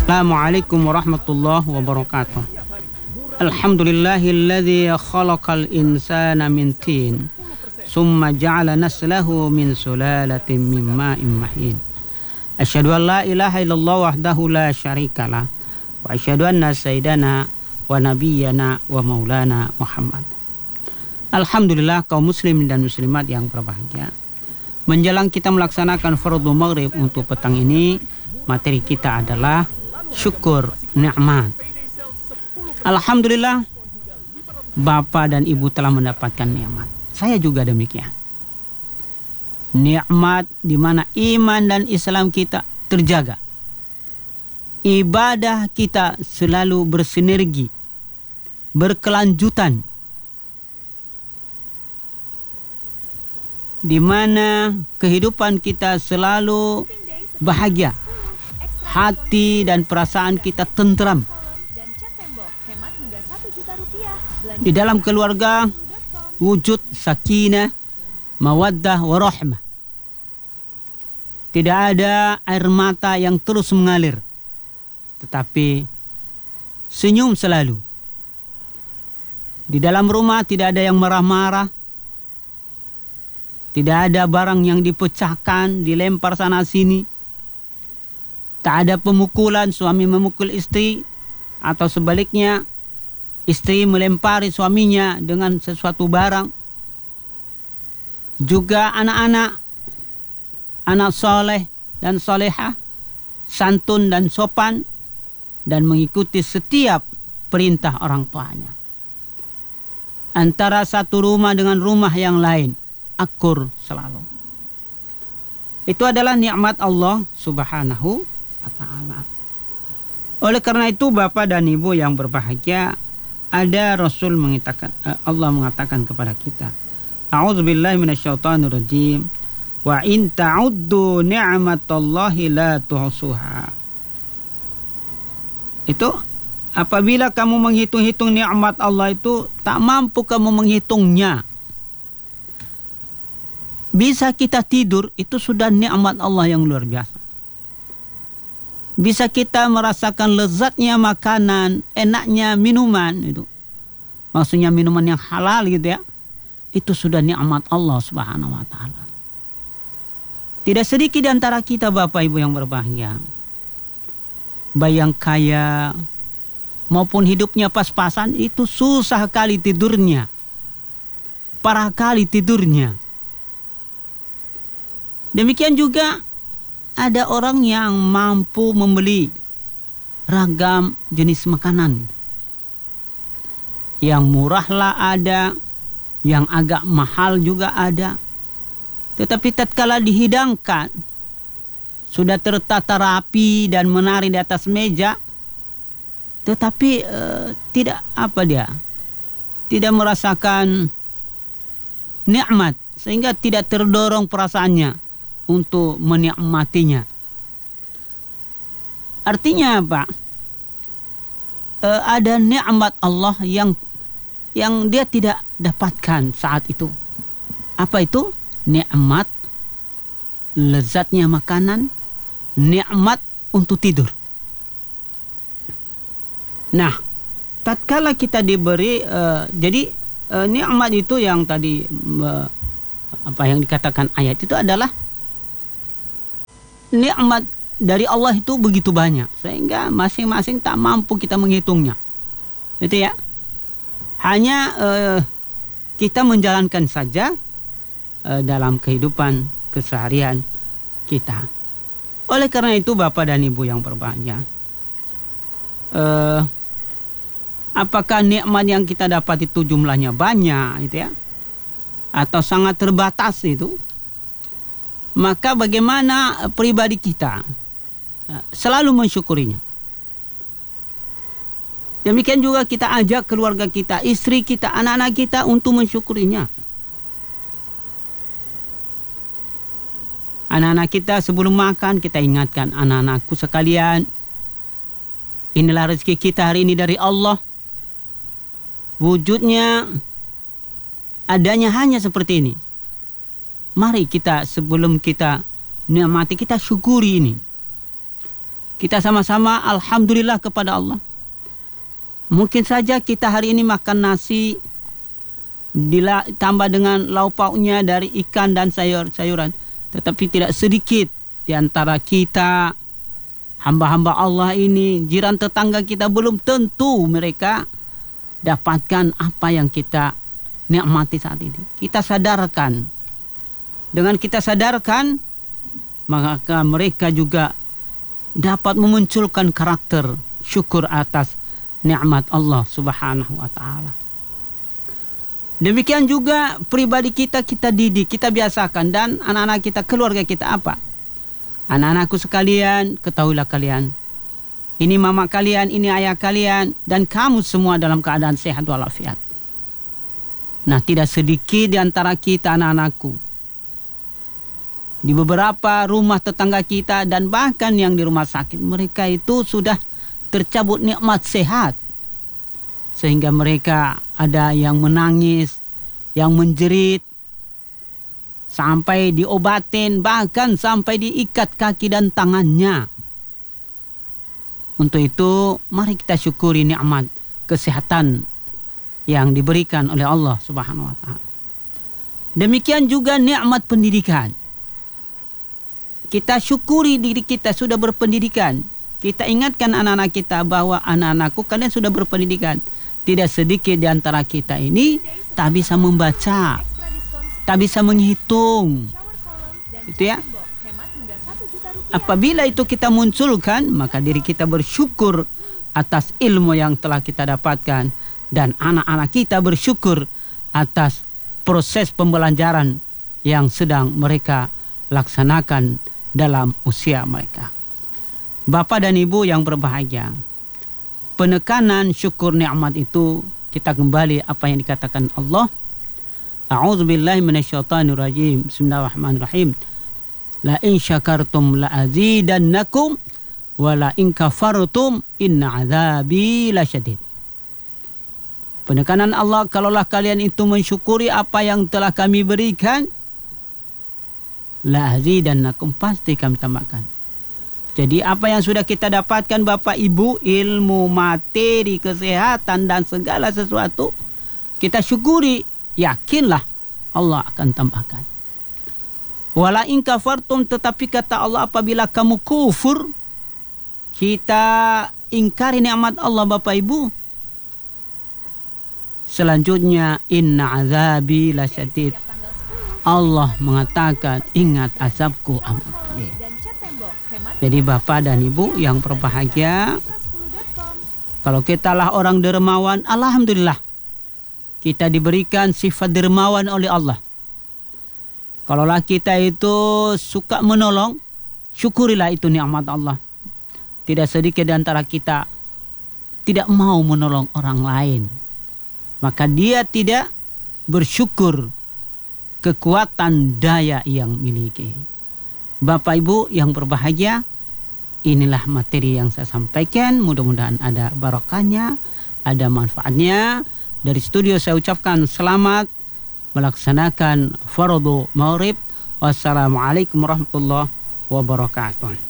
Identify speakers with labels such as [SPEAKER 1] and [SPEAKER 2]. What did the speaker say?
[SPEAKER 1] Assalamualaikum warahmatullahi wabarakatuh. Alhamdulillahilladzi khalaqal insana min tin, summa ja'ala naslahu min sulalatin min ma'in mahin. Asyhadu an la ilaha illallah wahdahu la syarikalah wa asyhadu anna sayyidana wa nabiyyana wa maulana Muhammad. Alhamdulillah kaum muslim dan muslimat yang berbahagia. Menjelang kita melaksanakan fardhu maghrib untuk petang ini, materi kita adalah syukur nikmat. Alhamdulillah Bapak dan Ibu telah mendapatkan nikmat. Saya juga demikian. Nikmat di mana iman dan Islam kita terjaga. Ibadah kita selalu bersinergi, berkelanjutan. Di mana kehidupan kita selalu bahagia. Hati dan perasaan kita tentram. Di dalam keluarga wujud sakinah, mawaddah, warahmah. Tidak ada air mata yang terus mengalir, tetapi senyum selalu. Di dalam rumah tidak ada yang marah-marah. Tidak ada barang yang dipecahkan, dilempar sana sini. Tak ada pemukulan, suami memukul istri, atau sebaliknya istri melempari suaminya dengan sesuatu barang. Juga anak-anak, anak soleh dan solehah, santun dan sopan, dan mengikuti setiap perintah orang tuanya. Antara satu rumah dengan rumah yang lain, akur selalu. Itu adalah nikmat Allah Subhanahu wa ta'ala. Oleh karena itu Bapak dan Ibu yang berbahagia, ada Rasul mengatakan, Allah mengatakan kepada kita, A'udzubillahi minasyaitonirrajim, wa in ta'uddu ni'matallahi la tuhsuha. Itu apabila kamu menghitung-hitung nikmat Allah itu tak mampu kamu menghitungnya. Bisa kita tidur itu sudah nikmat Allah yang luar biasa. Bisa kita merasakan lezatnya makanan, enaknya minuman itu. Maksudnya minuman yang halal gitu ya. Itu sudah nikmat Allah Subhanahu wa ta'ala. Tidak sedikit di antara kita Bapak Ibu yang berbahagia, baik yang kaya maupun hidupnya pas-pasan, itu susah kali tidurnya. Parah kali tidurnya. Demikian juga ada orang yang mampu membeli ragam jenis makanan. Yang murahlah ada, yang agak mahal juga ada. Tetapi tatkala dihidangkan, sudah tertata rapi dan menari di atas meja, tetapi tidak merasakan nikmat, sehingga tidak terdorong perasaannya untuk menikmatinya. Artinya apa? Ada nikmat Allah yang dia tidak dapatkan saat itu. Apa itu? Nikmat lezatnya makanan, nikmat untuk tidur. Nah, tatkala kita diberi jadi nikmat itu yang tadi yang dikatakan ayat itu adalah nikmat dari Allah itu begitu banyak, sehingga masing-masing tak mampu kita menghitungnya. Itu ya. Hanya kita menjalankan saja dalam kehidupan keseharian kita. Oleh karena itu Bapak dan Ibu yang berbahagia, apakah nikmat yang kita dapat itu jumlahnya banyak itu ya, atau sangat terbatas itu? Maka bagaimana pribadi kita selalu mensyukurinya. Demikian juga kita ajak keluarga kita, istri kita, anak-anak kita untuk mensyukurinya. Anak-anak kita sebelum makan kita ingatkan, anak-anakku sekalian, inilah rezeki kita hari ini dari Allah. Wujudnya adanya hanya seperti ini. Mari kita sebelum kita nikmati, kita syukuri ini. Kita sama-sama alhamdulillah kepada Allah. Mungkin saja kita hari ini makan nasi ditambah dengan lauk pauknya dari ikan dan sayur-sayuran. Tetapi tidak sedikit di antara kita, hamba-hamba Allah ini, jiran tetangga kita, belum tentu mereka dapatkan apa yang kita nikmati saat ini. Kita sadarkan. Dengan kita sadarkan, maka mereka juga dapat memunculkan karakter syukur atas nikmat Allah Subhanahu wa taala. Demikian juga pribadi kita didik, kita biasakan, dan anak-anak kita, keluarga kita apa? Anak-anakku sekalian, ketahuilah kalian, ini mama kalian, ini ayah kalian, dan kamu semua dalam keadaan sehat walafiat. Nah, tidak sedikit di antara kita anak-anakku, di beberapa rumah tetangga kita dan bahkan yang di rumah sakit, mereka itu sudah tercabut nikmat sehat. Sehingga mereka ada yang menangis, yang menjerit, sampai diobatin, bahkan sampai diikat kaki dan tangannya. Untuk itu, mari kita syukuri nikmat kesehatan yang diberikan oleh Allah Subhanahu wa taala. Demikian juga nikmat pendidikan. Kita syukuri diri kita sudah berpendidikan. Kita ingatkan anak-anak kita bahwa anak-anakku, kalian sudah berpendidikan. Tidak sedikit di antara kita ini tak bisa membaca, tak bisa menghitung. Itu ya. Apabila itu kita munculkan, maka diri kita bersyukur atas ilmu yang telah kita dapatkan, dan anak-anak kita bersyukur atas proses pembelajaran yang sedang mereka laksanakan dalam usia mereka. Bapak dan Ibu yang berbahagia, penekanan syukur nikmat itu, kita kembali apa yang dikatakan Allah. A'udzubillahi minasyaitonirrajim. Bismillahirrahmanirrahim. La in syakartum la azidannakum wa la in kafartum inna azabi lasyadid. Penekanan Allah, kalaulah kalian itu mensyukuri apa yang telah kami berikan, la azidannakum, pasti kami tambahkan. Jadi apa yang sudah kita dapatkan Bapak Ibu, ilmu, materi, kesehatan, dan segala sesuatu, kita syukuri, yakinlah Allah akan tambahkan. Wala in kafartum, tetapi kata Allah, apabila kamu kufur, kita ingkari nikmat Allah Bapak Ibu, selanjutnya inna azabi lasyadid. Allah mengatakan, ingat azabku amat pedih. Jadi Bapak dan Ibu yang berbahagia, kalau kita lah orang dermawan, alhamdulillah kita diberikan sifat dermawan oleh Allah. Kalaulah kita itu suka menolong, syukurilah itu nikmat Allah. Tidak sedikit di antara kita tidak mau menolong orang lain, maka dia tidak bersyukur kekuatan daya yang miliki. Bapak Ibu yang berbahagia, inilah materi yang saya sampaikan. Mudah-mudahan ada barokahnya, ada manfaatnya. Dari studio saya ucapkan selamat melaksanakan fardhu maghrib. Wassalamualaikum warahmatullahi wabarakatuh.